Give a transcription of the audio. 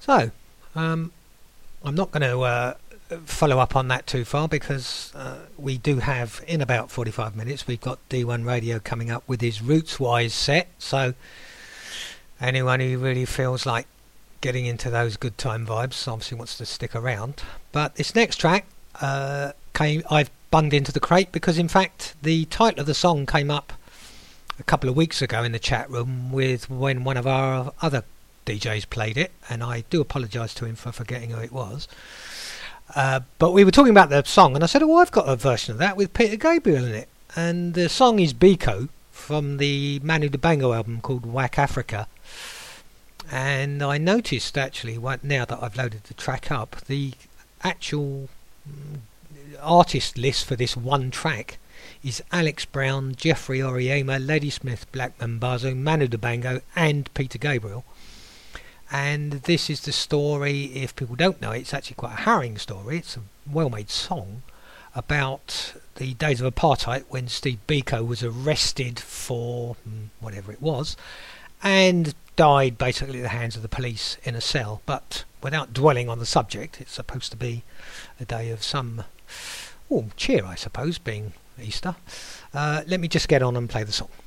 So, I'm not going to follow up on that too far because we do have, in about 45 minutes, we've got D1 Radio coming up with his Roots Wise set. So, anyone who really feels like getting into those good time vibes obviously wants to stick around. But this next track I've bunged into the crate because, in fact, the title of the song came up a couple of weeks ago in the chat room when one of our other DJs played it, and I do apologise to him for forgetting who it was. But we were talking about the song, and I said, I've got a version of that with Peter Gabriel in it. And the song is Biko from the Manu Dibango album called Whack Africa. And I noticed, actually, now that I've loaded the track up, the actual artist list for this one track is Alex Brown, Jeffrey Oriema, Ladysmith, Black Mambazo, Manu Dibango and Peter Gabriel. And this is the story, if people don't know it, it's actually quite a harrowing story. It's a well-made song about the days of apartheid when Steve Biko was arrested for whatever it was and died basically at the hands of the police in a cell. But without dwelling on the subject, it's supposed to be a day of some cheer, I suppose, being Easter. Let me just get on and play the song.